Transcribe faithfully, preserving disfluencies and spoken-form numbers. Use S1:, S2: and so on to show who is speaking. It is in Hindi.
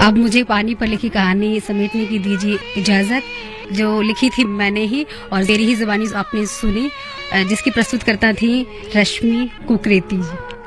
S1: अब मुझे पानी पर लिखी कहानी समेटने की दीजिए इजाजत, जो लिखी थी मैंने ही और मेरी ही जुबानी आपने सुनी, जिसकी प्रस्तुतकर्ता थी रश्मि कुकरेती।